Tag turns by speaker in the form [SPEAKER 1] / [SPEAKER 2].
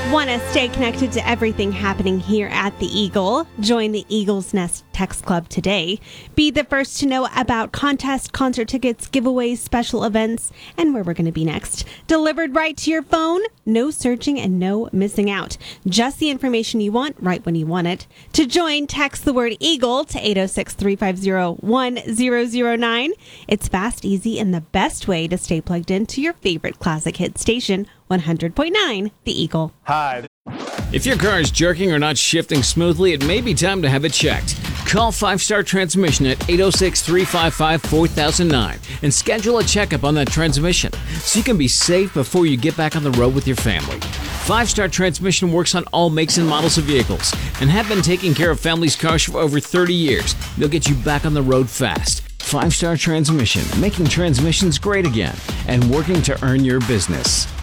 [SPEAKER 1] Want to stay connected to everything happening here at the Eagle? Join the Eagle's Nest Text Club today. Be the first to know about contests, concert tickets, giveaways, special events, and where we're going to be next. Delivered right to your phone. No searching and no missing out. Just the information you want right when you want it. To join, text the word EAGLE to 806-350-1009. It's fast, easy, and the best way to stay plugged into your favorite classic hit station, 100.9 The Eagle.
[SPEAKER 2] Hi.
[SPEAKER 3] If your car is jerking or not shifting smoothly, it may be time to have it checked. Call 5 Star Transmission at 806-355-4009 and schedule a checkup on that transmission so you can be safe before you get back on the road with your family. 5 Star Transmission works on all makes and models of vehicles and have been taking care of families' cars for over 30 years. They'll get you back on the road fast. 5 Star Transmission, making transmissions great again and working to earn your business.